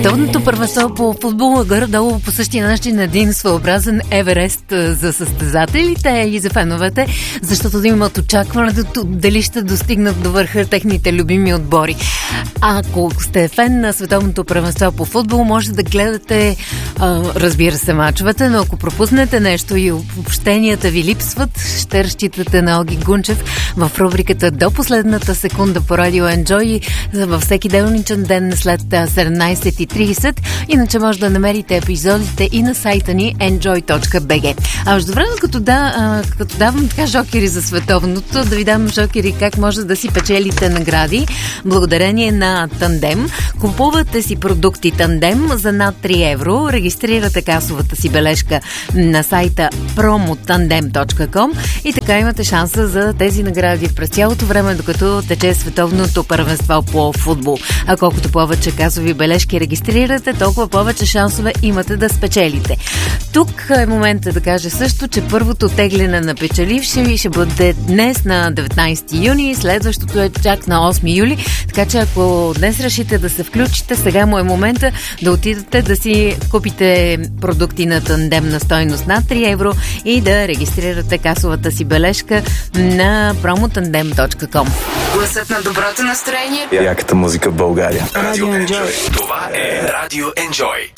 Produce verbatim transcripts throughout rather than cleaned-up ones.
Световното първенство по футбол е горе-долу по същия начин един своеобразен Еверест за състезателите и за феновете, защото да имат очакването дали ще достигнат до върха техните любими отбори. Ако сте фен на Световното първенство по футбол, може да гледате, а, разбира се, мачовете, но ако пропуснете нещо и общенията ви липсват, ще разчитате на Оги Гунчев в рубриката До последната секунда по Радио Enjoy във всеки делничен ден след седемнайсет и трийсет. Иначе може да намерите епизодите и на сайта ни енджой точка би джи. А между време, като, да, като давам така жокери за световното, да ви дам жокери как може да си печелите награди благодарение на Тандем. Купувате си продукти Тандем за над три евро, регистрирате касовата си бележка на сайта промо тандем точка ком и така имате шанса за тези награди през цялото време, докато тече Световното първенство по футбол. А колкото повече касови бележки регистрирате, толкова повече шансове имате да спечелите. Тук е момента да кажа също, че първото тегляне на печеливши ще бъде днес на деветнайсети юни, следващото е чак на осми юли, така че ако днес решите да се включите, сега му е момента да отидете да си купите продукти на Тандем на стойност над три евро и да регистрирате касовата си бележка на промо тандем точка ком. Гласът на доброто настроение. Яката музика в България. Радио Enjoy. Това е Радио Enjoy.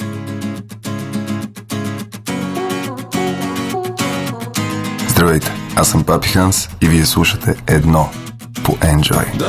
Здравейте, аз съм Папи Ханс и вие слушате Едно по Enjoy.